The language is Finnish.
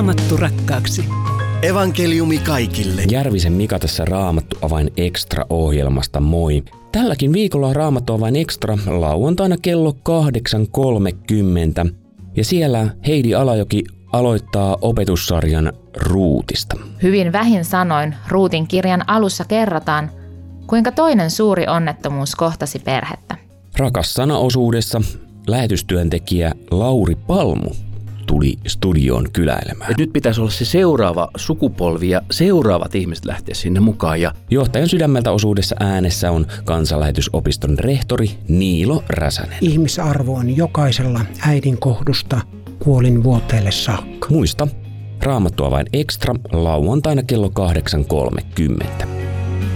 Raamattu rakkaaksi. Evankeliumi kaikille. Järvisen Mika tässä Raamattu Avain Extra-ohjelmasta, moi. Tälläkin viikolla Raamattu Avain Extra lauantaina kello 8.30. Ja siellä Heidi Alajoki aloittaa opetussarjan Ruutista. Hyvin vähin sanoin Ruutin kirjan alussa kerrotaan, kuinka toinen suuri onnettomuus kohtasi perhettä. Rakas sana-osuudessa lähetystyöntekijä Lauri Palmu tuli studioon kyläilemään. Et nyt pitäisi olla se seuraava sukupolvi ja seuraavat ihmiset lähteä sinne mukaan. Johtajan sydämeltä osuudessa äänessä on Kansanlähetysopiston rehtori Niilo Räsänen. Ihmisarvo on jokaisella äidin kohdusta kuolinvuoteelle saakka. Muista, Raamattu Avain Extra lauantaina kello 8.30.